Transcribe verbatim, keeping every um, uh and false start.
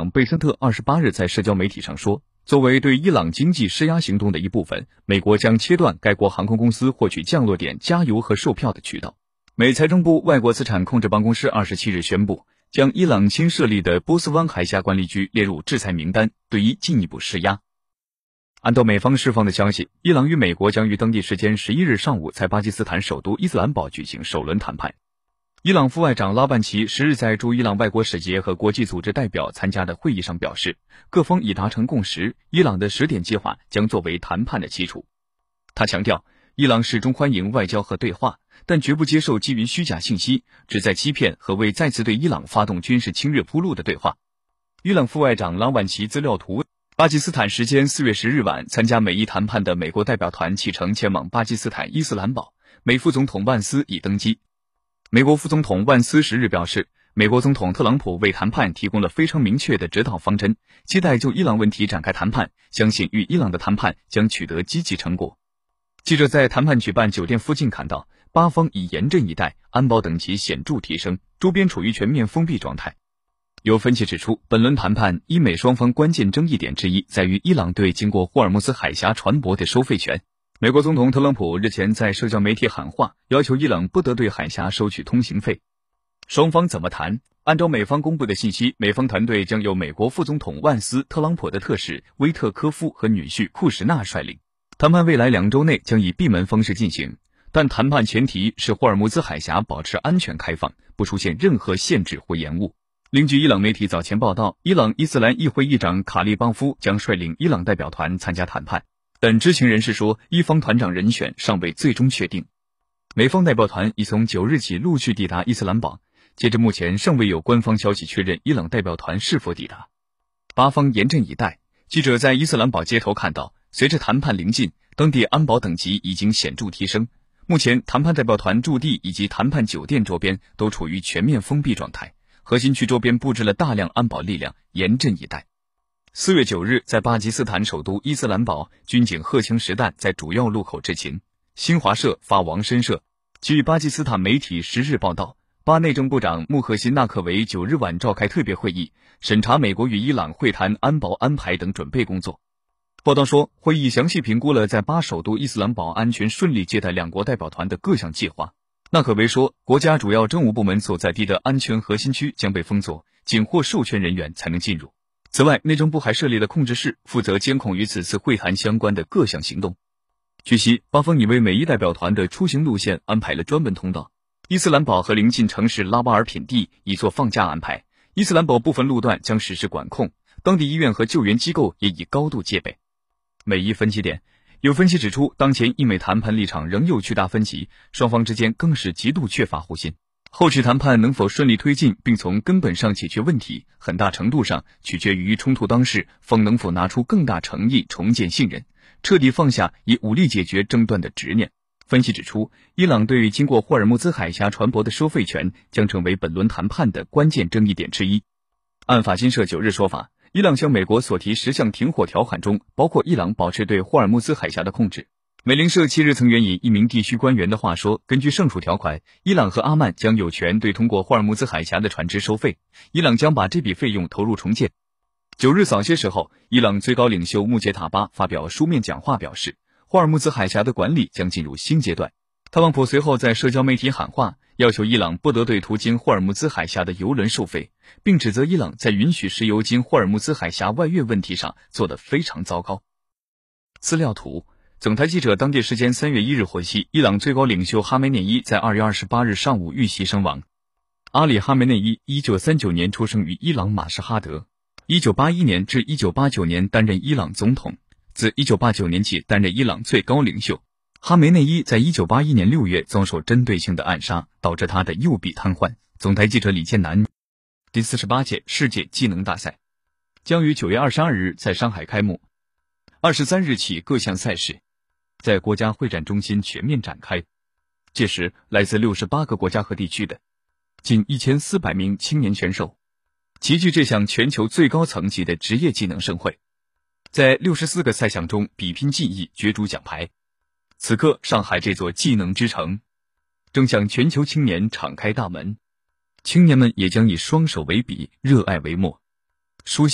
长贝森特二十八日在社交媒体上说，作为对伊朗经济施压行动的一部分，美国将切断该国航空公司获取降落点加油和售票的渠道。美财政部外国资产控制办公室二十七日宣布，将伊朗新设立的波斯湾海峡管理局列入制裁名单，对伊进一步施压。按照美方释放的消息，伊朗与美国将于当地时间十一日上午在巴基斯坦首都伊斯兰堡举行首轮谈判。伊朗副外长拉万齐十日在驻伊朗外国使节和国际组织代表参加的会议上表示，各方已达成共识，伊朗的十点计划将作为谈判的基础。他强调，伊朗始终欢迎外交和对话，但绝不接受基于虚假信息、旨在欺骗和为再次对伊朗发动军事侵略铺路的对话。伊朗副外长拉万齐资料图：巴基斯坦时间四月十日晚，参加美伊谈判的美国代表团启程前往巴基斯坦伊斯兰堡，美副总统万斯已登机。美国副总统万斯十日表示，美国总统特朗普为谈判提供了非常明确的指导方针，期待就伊朗问题展开谈判，相信与伊朗的谈判将取得积极成果。记者在谈判举办酒店附近看到，巴方已严阵以待，安保等级显著提升，周边处于全面封闭状态。有分析指出，本轮谈判伊美双方关键争议点之一在于伊朗对经过霍尔木兹海峡船舶的收费权。美国总统特朗普日前在社交媒体喊话，要求伊朗不得对海峡收取通行费。双方怎么谈？按照美方公布的信息，美方团队将由美国副总统万斯、特朗普的特使威特科夫和女婿库什纳率领。谈判未来两周内将以闭门方式进行，但谈判前提是霍尔木兹海峡保持安全开放，不出现任何限制或延误。另据伊朗媒体早前报道，伊朗伊斯兰议会议长卡利邦夫将率领伊朗代表团参加谈判。但知情人士说，伊方团长人选尚未最终确定。美方代表团已从九日起陆续抵达伊斯兰堡，截至目前尚未有官方消息确认伊朗代表团是否抵达。巴方严阵以待。记者在伊斯兰堡街头看到，随着谈判临近，当地安保等级已经显著提升。目前谈判代表团驻地以及谈判酒店周边都处于全面封闭状态，核心区周边布置了大量安保力量，严阵以待。四月九日，在巴基斯坦首都伊斯兰堡，军警荷枪实弹在主要路口执勤。新华社发王申社。据巴基斯坦媒体十日报道，巴内政部长穆赫辛纳克维九日晚召开特别会议，审查美国与伊朗会谈安保安排等准备工作。报道说，会议详细评估了在巴首都伊斯兰堡安全顺利接待两国代表团的各项计划。纳克维说，国家主要政务部门所在地的安全核心区将被封锁，仅获授权人员才能进入。此外，内政部还设立了控制室，负责监控与此次会谈相关的各项行动。据悉，巴方已为美伊代表团的出行路线安排了专门通道。伊斯兰堡和邻近城市拉巴尔品地已做放假安排，伊斯兰堡部分路段将实施管控，当地医院和救援机构也已高度戒备。美伊分歧点，有分析指出，当前伊美谈判立场仍有巨大分歧，双方之间更是极度缺乏互信。后续谈判能否顺利推进并从根本上解决问题，很大程度上取决于冲突当事方能否拿出更大诚意重建信任，彻底放下以武力解决争端的执念。分析指出，伊朗对于经过霍尔木兹海峡船舶的收费权将成为本轮谈判的关键争议点之一。按法新社九日说法，伊朗向美国所提十项停火条款中，包括伊朗保持对霍尔木兹海峡的控制。美联社七日曾援引一名地区官员的话说，根据上述条款，伊朗和阿曼将有权对通过霍尔木兹海峡的船只收费，伊朗将把这笔费用投入重建。九日早些时候，伊朗最高领袖穆杰塔巴发表书面讲话表示，霍尔木兹海峡的管理将进入新阶段。特朗普随后在社交媒体喊话，要求伊朗不得对途经霍尔木兹海峡的油轮收费，并指责伊朗在允许石油经霍尔木兹海峡外越问题上做得非常糟糕。资料图，总台记者当地时间三月一日获悉，伊朗最高领袖哈梅内伊在二月二十八日上午遇袭身亡。阿里哈梅内伊一九三九年出生于伊朗马什哈德，一九八一年至一九八九年担任伊朗总统，自一九八九年起担任伊朗最高领袖。哈梅内伊在一九八一年六月遭受针对性的暗杀，导致他的右臂瘫痪。总台记者李建南。第四十八届世界技能大赛将于九月二十二日在上海开幕，二十三日起各项赛事在国家会展中心全面展开。届时，来自六十八个国家和地区的近一千四百名青年选手齐聚这项全球最高层级的职业技能盛会，在六十四个赛项中比拼技艺，角逐奖牌。此刻，上海这座技能之城正向全球青年敞开大门，青年们也将以双手为笔，热爱为墨，书写